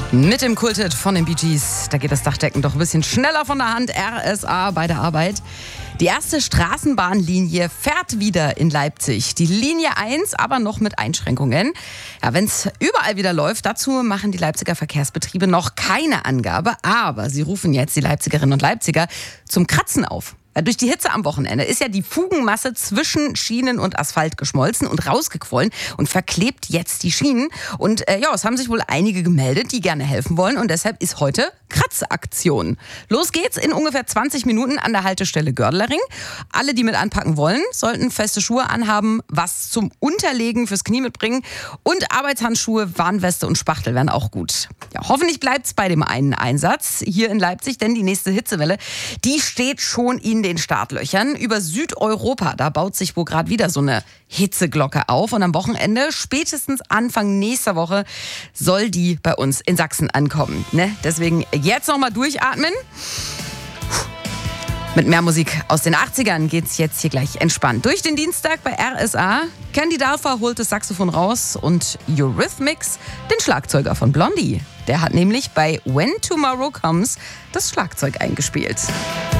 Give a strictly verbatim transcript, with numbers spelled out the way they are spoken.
Mit dem Kulthit von den Bee Gees, da geht das Dachdecken doch ein bisschen schneller von der Hand. R S A bei der Arbeit. Die erste Straßenbahnlinie fährt wieder in Leipzig. Die Linie eins, aber noch mit Einschränkungen. Ja, wenn es überall wieder läuft, dazu machen die Leipziger Verkehrsbetriebe noch keine Angabe. Aber sie rufen jetzt die Leipzigerinnen und Leipziger zum Kratzen auf. Durch die Hitze am Wochenende ist ja die Fugenmasse zwischen Schienen und Asphalt geschmolzen und rausgequollen und verklebt jetzt die Schienen. Und äh, ja, es haben sich wohl einige gemeldet, die gerne helfen wollen. Und deshalb ist heute Kratzaktion. Los geht's in ungefähr zwanzig Minuten an der Haltestelle Gördlering. Alle, die mit anpacken wollen, sollten feste Schuhe anhaben, was zum Unterlegen fürs Knie mitbringen. Und Arbeitshandschuhe, Warnweste und Spachtel wären auch gut. Ja, hoffentlich bleibt's bei dem einen Einsatz hier in Leipzig, denn die nächste Hitzewelle, die steht schon in den Startlöchern. Über Südeuropa, da baut sich wohl gerade wieder so eine Hitzeglocke auf. Und am Wochenende, spätestens Anfang nächster Woche, soll die bei uns in Sachsen ankommen. Ne? Deswegen jetzt nochmal durchatmen. Mit mehr Musik aus den achtzigern geht's jetzt hier gleich entspannt durch den Dienstag bei R S A. Candy Dalfa holt das Saxophon raus und Eurythmics, den Schlagzeuger von Blondie. Der hat nämlich bei When Tomorrow Comes das Schlagzeug eingespielt.